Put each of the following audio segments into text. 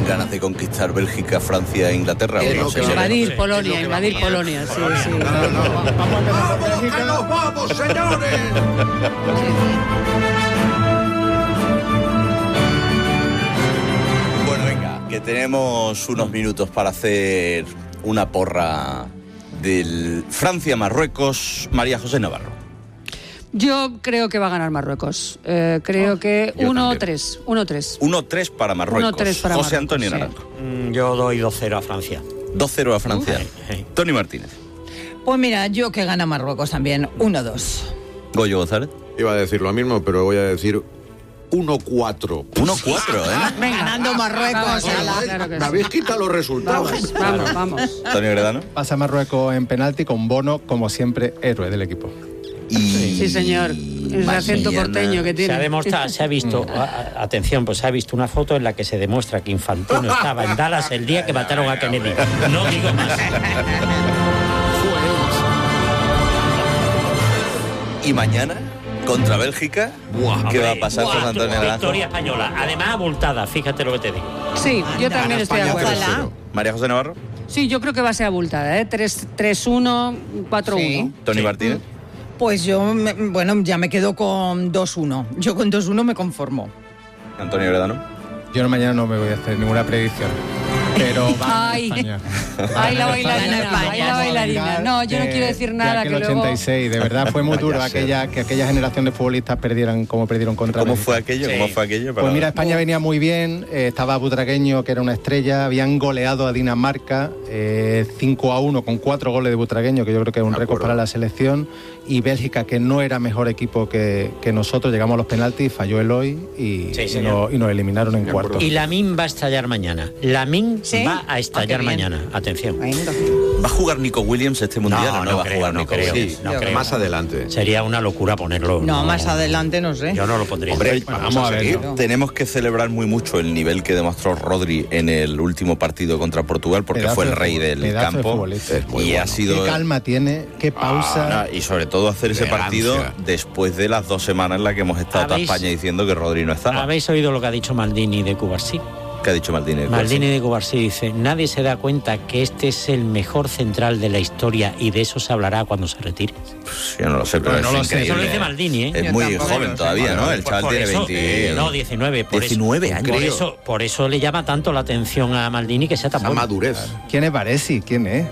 tienen ganas de conquistar Bélgica, Francia e Inglaterra. Invadir Polonia, sí. No. Vamos a empezar por Bélgica. ¡Nos vamos, señores! Bueno, venga, que tenemos unos minutos para hacer una porra del Francia-Marruecos. María José Navarro. Yo creo que va a ganar Marruecos. Creo que 1-3. 1-3 para Marruecos. 1-3 para José Marruecos, Antonio sí. Naranjo. Yo doy 2-0 a Francia. 2-0 a Francia. Tony Martínez. Pues mira, yo que gana Marruecos también, 1-2. Goyo González. Iba a decir lo mismo, pero voy a decir 1-4. 1-4, Venga, ganando Marruecos. Claro que Me habéis quitado los resultados. Vamos. Tony Gredano. Pasa Marruecos en penalti con Bono, como siempre, héroe del equipo. Sí, señor. El acento porteño que tiene. Se ha demostrado, se ha visto, atención, pues se ha visto una foto en la que se demuestra que Infantino estaba en Dallas el día que mataron a Kennedy. No digo más. Y mañana, contra Bélgica, ¿qué va a pasar con Antonio Naranjo? Victoria española, además abultada, fíjate lo que te digo. Sí, yo también estoy de acuerdo. María José Navarro. Sí, yo creo que va a ser abultada, 3-1, 4-1. Sí. Tony Martínez. Pues yo, ya me quedo con 2-1. Yo con 2-1 me conformo. Antonio Gredano. Yo mañana no me voy a hacer ninguna predicción. Pero va a España. Ay, la bailarina. No, yo no quiero decir nada. Que el 86, de verdad fue muy duro que aquella generación de futbolistas perdieran como perdieron contra ¿Cómo México. fue aquello? Sí. ¿Cómo fue aquello? Pues mira, España venía muy bien, estaba Butragueño, que era una estrella, habían goleado a Dinamarca 5-1 con 4 goles de Butragueño, que yo creo que es un récord para la selección, y Bélgica, que no era mejor equipo que nosotros, llegamos a los penaltis, falló Eloy y nos eliminaron en cuartos. Y Lamine va a estallar mañana. Lamine va a estallar mañana. Atención. ¿Va a jugar Nico Williams este mundial o no va a jugar Nico Williams? No creo. Más adelante. Sería una locura ponerlo. No, más adelante no sé. Yo no lo pondría. Hombre, vamos a ver. Tenemos que celebrar muy mucho el nivel que demostró Rodri en el último partido contra Portugal, porque fue el rey del campo y ha sido... Qué calma tiene, qué pausa. Y sobre todo hacer ese partido después de las 2 semanas en las que hemos estado toda España diciendo que Rodri no estaba. ¿Habéis oído lo que ha dicho Maldini de Cubarsí? ¿Qué ha dicho Maldini? Maldini de Cubarsí dice: nadie se da cuenta que este es el mejor central de la historia y de eso se hablará cuando se retire. Pues yo no lo sé, pero no es lo sé. increíble. Eso lo dice Maldini, ¿eh? Es muy joven todavía, ¿no? El chaval tiene 20... No, 19. 19 años. Por eso le llama tanto la atención a Maldini que sea tan La bueno. madurez. ¿Quién es Baresi? ¿Quién es?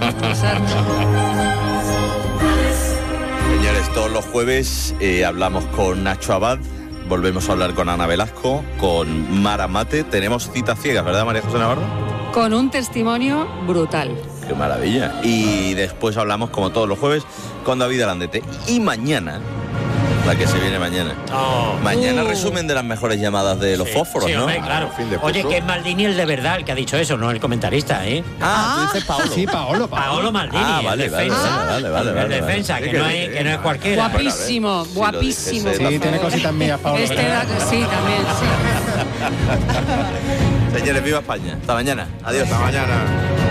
Señores, todos los jueves hablamos con Nacho Abad, volvemos a hablar con Ana Velasco, con Mara Mate. Tenemos citas ciegas, ¿verdad, María José Navarro? Con un testimonio brutal. ¡Qué maravilla! Y después hablamos, como todos los jueves, con David Alandete. Y mañana, la que se viene mañana. Mañana resumen de las mejores llamadas de los fósforos, ¿no? Hombre, claro. Fin de Oye, curso. que es Maldini el de verdad el que ha dicho eso, no el comentarista, ¿eh? Tú dices Paolo. Sí, Paolo. Maldini. Vale, el vale, defensa. vale. El defensa, que no es cualquiera. Guapísimo, guapísimo. Sí, por Sí, tiene favor. cositas mías, Paolo. Sí, también, sí. Señores, viva España. Hasta mañana. Adiós. Hasta mañana.